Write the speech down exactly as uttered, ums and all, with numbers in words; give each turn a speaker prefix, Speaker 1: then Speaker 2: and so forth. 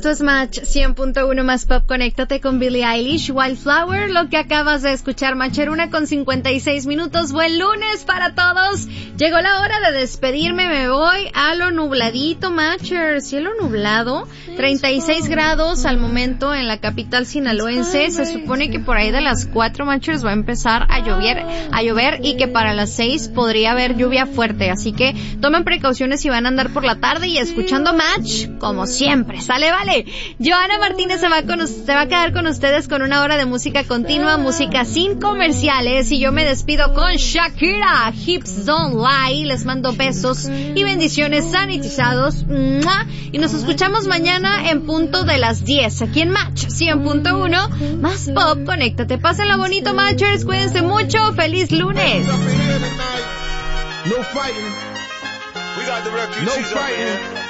Speaker 1: Esto es Match cien punto uno más Pop. Conéctate con Billie Eilish, Wildflower. Lo que acabas de escuchar, Matcher, una con cincuenta y seis minutos. Buen lunes para todos. Llegó la hora de despedirme. Me voy a lo nubladito, Matcher. Cielo nublado. treinta y seis grados al momento en la capital sinaloense. Se supone que por ahí de las cuatro, Matchers, va a empezar a llover, a llover y que para las seis podría haber lluvia fuerte. Así que tomen precauciones si van a andar por la tarde y escuchando Match, como siempre. Sale, vale. Joana Martínez se va, con, se va a quedar con ustedes con una hora de música continua, música sin comerciales, y yo me despido con Shakira, Hips Don't Lie. Les mando besos y bendiciones sanitizados. ¡Mua! Y nos escuchamos mañana en punto de las diez, aquí en Match cien punto uno más Pop. Conéctate, pásenla bonito, Matchers, cuídense mucho, feliz lunes.
Speaker 2: No fighting. We got the refugees. No fighting.